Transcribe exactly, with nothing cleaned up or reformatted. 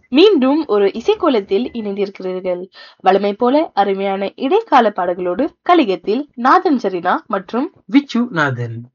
மீண்டும் ஒரு இசைக்கோலத்தில் இணைந்திருக்கிறீர்கள். வழமை போல அருமையான இடைக்கால பாடல்களோடு கலிகத்தில் நாதன் சரினா மற்றும் விச்சு நாதன்.